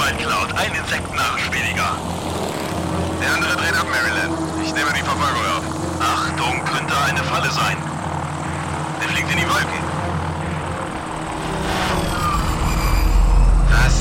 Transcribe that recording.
Mobile Cloud, ein Insektenarsch weniger. Der andere dreht ab, Maryland. Ich nehme die Verfolgung auf. Achtung, könnte eine Falle sein. Der fliegt in die Wolken. Was